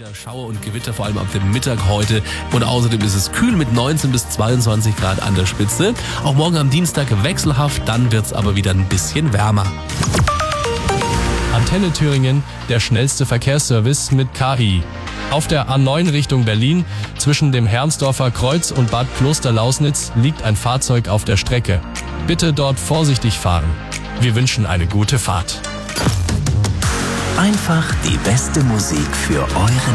wieder Schauer und Gewitter, vor allem ab dem Mittag heute. Und außerdem ist es kühl mit 19 bis 22 Grad an der Spitze. Auch morgen am Dienstag wechselhaft, dann wird's aber wieder ein bisschen wärmer. Antenne Thüringen, der schnellste Verkehrsservice mit KI. Auf der A9 Richtung Berlin, zwischen dem Hermsdorfer Kreuz und Bad Klosterlausnitz, liegt ein Fahrzeug auf der Strecke. Bitte dort vorsichtig fahren. Wir wünschen eine gute Fahrt. Einfach die beste Musik für euren